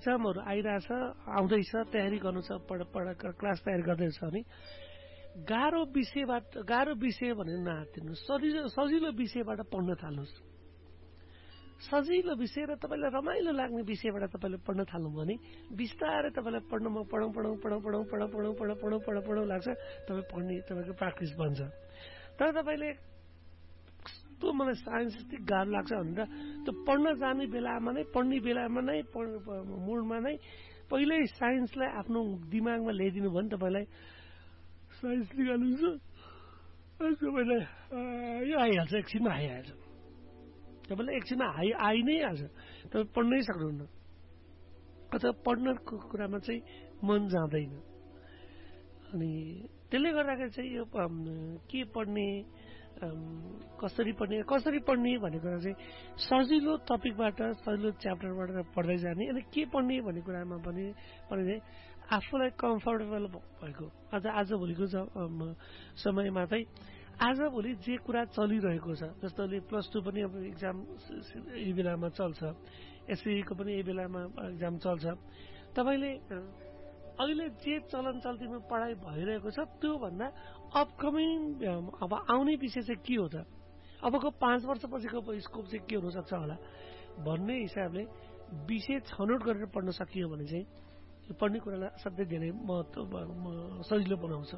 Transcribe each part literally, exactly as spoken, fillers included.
एक्जामहरू आइरहेछ आउँदैछ तयारी गर्नु छ पढ पढ क्लास तयारी गर्दैछ भने गाह्रो विषयबाट गाह्रो विषय भनेर नहातिनु सजिलो सजिलो विषयबाट पढ्न थाल्नुहोस् सजिलो विषय र तपाईँलाई रमाइलो लाग्ने विषयबाट तपाईँले पढ्न थाल्नु भने बिस्तारै तपाईँलाई पढ्नमा पढौँ पढौँ पढौँ पढौँ पढौँ पढौँ पढौँ पढौँ पढौँ पढौँ लाग्छ तपाईँ पढ्ने तपाईँको प्र्याक्टिस बन्छ तर तपाईँले कस्तो मलाई साइन्स यति गाह्रो लाग्छ भनेर त्यो पढ्न जाने बेलामा नै पढ्ने बेलामा नै मुडमा नै पहिल्यै साइन्सलाई आफ्नो दिमागमा ल्याइदिनु भयो भने तपाईँलाई साइन्स निकाल्नुहुन्छ तपाईँलाई यो आइहाल्छ एकछिनमा आइहाल्छ तपाईँलाई एकछिनमा आइ आइ नै हाल्छ तपाईँ पढ्नै सक्नुहुन्न अथवा पढ्नको कुरामा चाहिँ मन जाँदैन अनि त्यसले गर्दाखेरि चाहिँ यो के पढ्ने कसरी पढ्ने कसरी पढ्ने भन्ने कुरा चाहिँ सजिलो टपिकबाट सजिलो च्याप्टरबाट पढ्दै जाने अनि के पढ्ने भन्ने कुरामा पनि पनि आफूलाई कम्फर्टेबल भएको अझ आजभोलिको समयमा चाहिँ आजभोलि जे कुरा चलिरहेको छ जस्तोले प्लस टू पनि अब इक्जाम यही बेलामा चल्छ एसईको पनि यही बेलामा इक्जाम चल्छ तपाईँले अहिले जे चलन चल्तीमा पढाइ भइरहेको छ त्योभन्दा अपकमिङ अब आउने विषय चाहिँ के हो त अबको पाँच वर्षपछिको स्कोप चाहिँ के हुनसक्छ होला भन्ने हिसाबले विषय छनौट गरेर पढ्न सकियो भने चाहिँ पढ्ने कुरालाई असाध्यै धेरै महत्त्व सजिलो बनाउँछ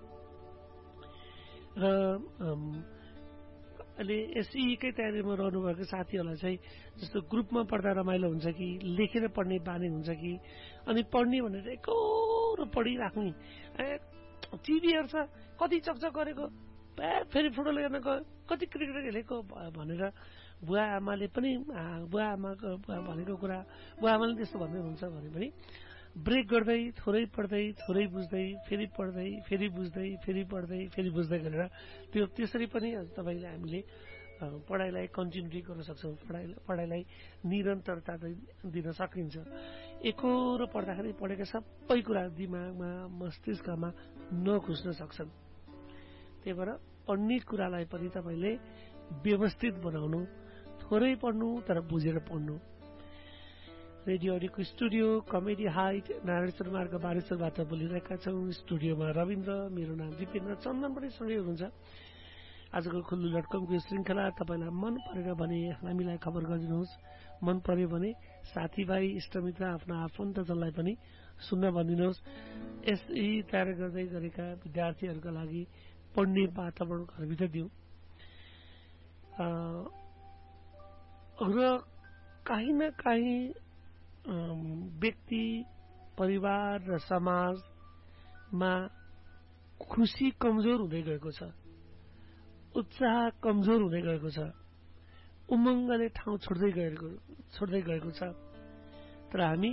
र अहिले एसईकै तयारीमा रहनुभएको साथीहरूलाई चाहिँ जस्तो ग्रुपमा पढ्दा रमाइलो हुन्छ कि लेखेर पढ्ने बानी हुन्छ कि अनि पढ्ने भनेर एकरो पढिराख्ने टिभी हेर्छ कति चकचक गरेको फेरि फुटबल हेर्न गयो कति क्रिकेट खेलेको भनेर बुवा आमाले पनि बुवा आमाको भनेको कुरा बुवा आमाले त्यस्तो भन्दै हुन्छ भने पनि ब्रेक गर्दै थोरै पढ्दै थोरै बुझ्दै फेरि पढ्दै फेरि बुझ्दै फेरि पढ्दै फेरि बुझ्दै गरेर त्यो त्यसरी पनि तपाईँले हामीले पढाइलाई कन्टिन्युटी गर्न सक्छौँ पढाइ पढाइलाई निरन्तरता दिन सकिन्छ एकरो पढ्दाखेरि पढेका सबै कुरा दिमागमा मस्तिष्कमा नघुस्न सक्छन् त्यही भएर पढ्ने कुरालाई पनि तपाईँले व्यवस्थित बनाउनु थोरै पढ्नु तर बुझेर पढ्नु radio अडियोको studio comedy height Narayan मार्ग बारेश्वरबाट बोलिरहेका छौँ स्टुडियोमा रविन्द्र मेरो नाम दिपेन्द्र चन्दन पनि सँगै हुनुहुन्छ आजको खुल्लु लटकमको श्रृङ्खला तपाईँलाई मन परेर भने हामीलाई खबर गरिदिनुहोस् मन पर्यो भने साथीभाइ इष्टमित्र आफ्ना आफन्तजनलाई पनि सुन्न भनिदिनुहोस् यसै तयार गर्दै गरेका विद्यार्थीहरूका लागि पढ्ने वातावरण घरभित्र दिउँ र काहीँ न काहीँ व्यक्ति परिवार र समाजमा खुसी कमजोर हुँदै गएको छ उत्साह कमजोर हुँदै गएको छ उमङ्गले ठाउँ छोड्दै गएको छोड्दै गएको छ तर हामी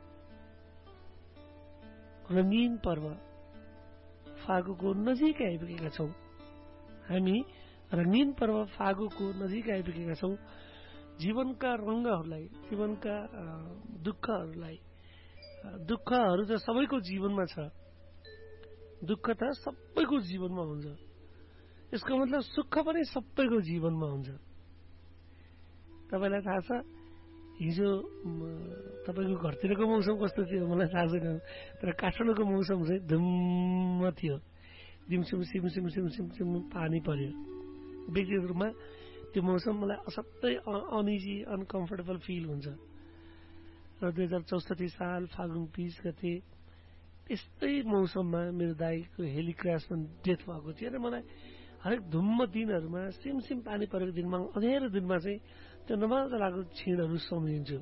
रङ्गीन पर्व फागुको नजिकै आइपुगेका छौँ हामी रङ्गीन पर्व फागुको नजिकै आइपुगेका छौँ जीवनका रङ्गहरूलाई जीवनका दुःखहरूलाई दुःखहरू त सबैको जीवनमा छ दुःख त सबैको जीवनमा हुन्छ यसको मतलब सुख पनि सबैको जीवनमा हुन्छ तपाईँलाई थाहा छ हिजो तपाईँको घरतिरको मौसम कस्तो थियो मलाई थाहा छैन तर काठमाडौँको मौसम चाहिँ धुम्म थियो दिमसिम SIM SIM SIM SIM SIM पानी पर्यो व्यक्तिगत रूपमा त्यो मौसम मलाई असाध्यै अनइजी अनकम्फर्टेबल फिल हुन्छ र दुई हजार चौसठी साल फागुन बिस गते त्यस्तै मौसममा मेरो दाईको हेलिक्रासमा डेथ भएको थियो र मलाई हरेक धुम्म दिनहरूमा सिमसिम पानी परेको दिनमा अँध्यारो दिनमा चाहिँ त्यो नमाजा लागेको क्षणहरू सम्झिन्छु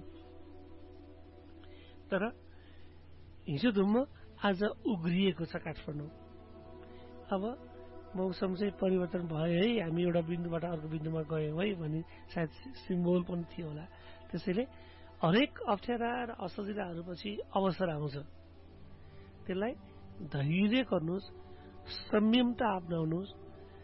तर हिजो धुम्म आज उग्रिएको छ काठमाडौँ अब मौसम चाहिँ परिवर्तन भयो है हामी एउटा बिन्दुबाट अर्को बिन्दुमा गयौँ है भन्ने सायद सिम्बोल पनि थियो होला त्यसैले हरेक अप्ठ्यारा र असजिलाहरूपछि अवसर आउँछ त्यसलाई धैर्य गर्नुहोस् संयमता अपनाउनुहोस्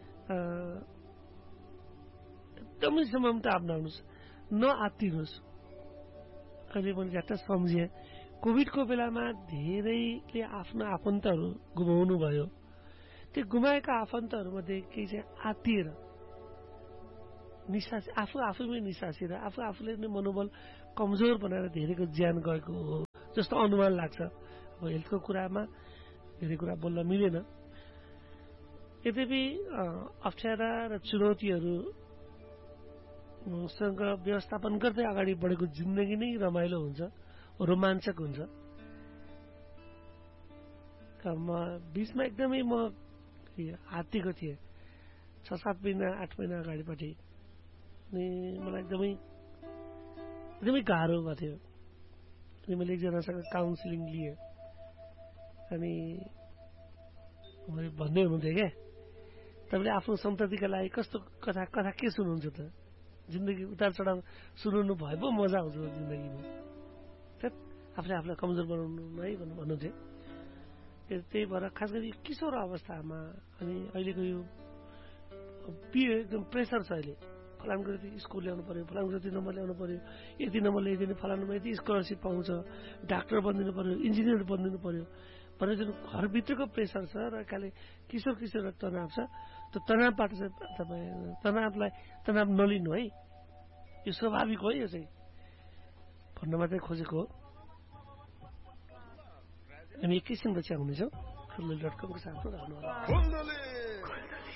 एकदमै संयमता अपनाउनुहोस् नआत्तिनुहोस् अहिले मैले झट्ट सम्झेँ कोभिडको बेलामा धेरैले आफ्नो आफन्तहरू गुमाउनु भयो त्यो गुमाएका आफन्तहरूमध्ये केही चाहिँ आत्तिएर निसासी आफू आफैमै निसासेर आफू आफूले नै मनोबल कमजोर बनाएर धेरैको ज्यान गएको हो जस्तो अनुमान लाग्छ। अब हेल्थको कुरामा धेरै कुरा बोल्न मिलेन। यद्यपि अप्ठ्यारा र चुनौतीहरूसँग व्यवस्थापन गर्दै अगाडि बढेको जिन्दगी नै रमाइलो हुन्छ, रोमाञ्चक हुन्छ। म बिचमा एकदमै म हात्तीको थिएँ छ सात महिना आठ महिना अगाडिपट्टि अनि मलाई एकदमै एकदमै गाह्रो भएको थियो। अनि मैले एकजनासँग काउन्सिलिङ लिएँ अनि मैले भन्दै हुनुहुन्थ्यो क्या, तपाईँले आफ्नो सन्ततिका लागि कस्तो कथा कथा के सुन्नुहुन्छ त, जिन्दगी उतार चढाव सुनाउनु भए पो मजा आउँछ जिन्दगीमा, आफूले आफूलाई कमजोर बनाउनु है भन्नु भन्नुहुन्थ्यो। त्यही भएर खास गरी किशोर अवस्थामा अनि अहिलेको यो एकदम प्रेसर छ। अहिले फलानु कुरो स्कुल ल्याउनु पर्यो, फलानु कुरो नम्बर ल्याउनु पर्यो, यति नम्बर ल्याइदिने फलानुमा यति स्कलरसिप पाउँछ, डाक्टर बनिदिनु पर्यो, इन्जिनियर बनिदिनु पर्यो भनेर जुन घरभित्रको प्रेसर छ र काले किशोर किशोर तनाव छ, त्यो तनावबाट चाहिँ तपाईँ तनावलाई तनाव नलिनु है, यो स्वाभाविक हो। यो चाहिँ भन्न मात्रै खोजेको हो। हामी एकैछिनपछि आउनेछौँ। डट कमको साथमा रहनु होला।